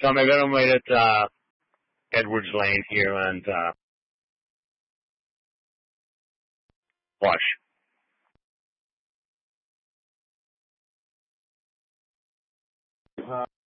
Tom, I got him right at Edwards Lane here and Wash.